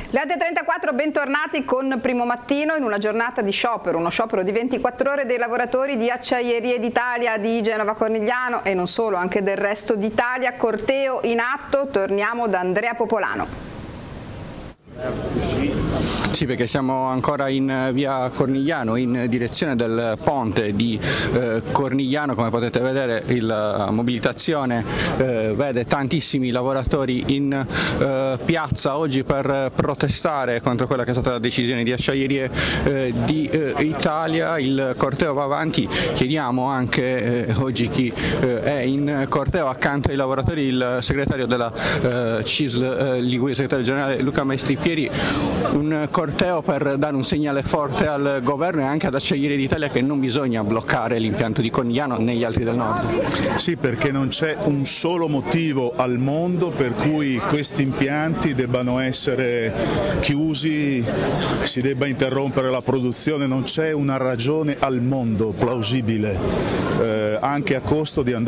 Le 8.34, bentornati con Primo Mattino in una giornata di sciopero, uno sciopero di 24 ore dei lavoratori di Acciaierie d'Italia di Genova Cornigliano e non solo, anche del resto d'Italia. Corteo in atto, torniamo da Andrea Popolano. Sì, perché siamo ancora in via Cornigliano in direzione del ponte di Cornigliano. Come potete vedere la mobilitazione vede tantissimi lavoratori in piazza oggi per protestare contro quella che è stata la decisione di Acciaierie d'Italia. Il corteo va avanti, chiediamo anche oggi chi è in corteo accanto ai lavoratori, il segretario della CISL Liguria, segretario generale Luca Maestri Pieri. Un corteo per dare un segnale forte al governo e anche ad Acciaierie d'Italia che non bisogna bloccare l'impianto di Cornigliano né gli altri del nord. Sì, perché non c'è un solo motivo al mondo per cui questi impianti debbano essere chiusi, si debba interrompere la produzione, non c'è una ragione al mondo plausibile, anche a costo di andare